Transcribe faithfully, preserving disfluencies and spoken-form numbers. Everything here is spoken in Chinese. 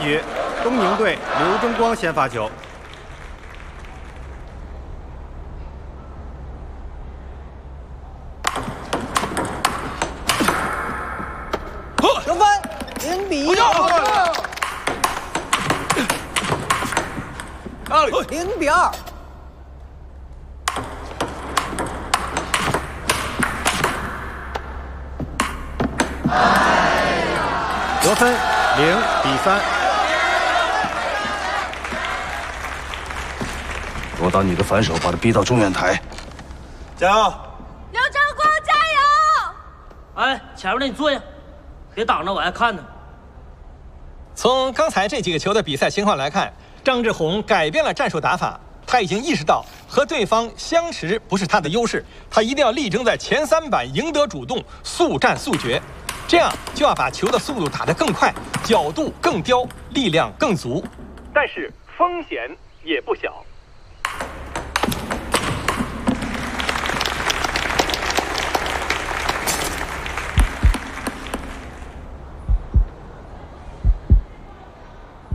局，东宁队刘争光先发球。 得分，零比一。零比二。 得分零比三。 夺打你的反手，把他逼到中远台。 加油！ 刘争光，加油！ 哎，前面的你坐下，别挡着我，还看呢。 从刚才这几个球的比赛情况来看，张志宏改变了战术打法。他已经意识到和对方相持不是他的优势，他一定要力争在前三板赢得主动，速战速决。这样就要把球的速度打得更快，角度更刁，力量更足。但是风险也不小。